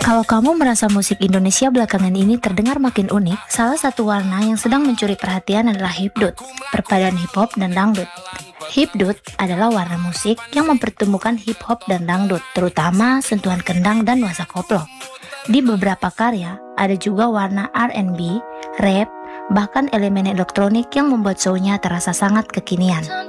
Kalau kamu merasa musik Indonesia belakangan ini terdengar makin unik, salah satu warna yang sedang mencuri perhatian adalah hipdut, perpaduan hip hop dan dangdut. Hipdut adalah warna musik yang mempertemukan hip hop dan dangdut, terutama sentuhan kendang dan nuansa koplo. Di beberapa karya, ada juga warna R&B, rap, bahkan elemen elektronik yang membuat show-nya terasa sangat kekinian.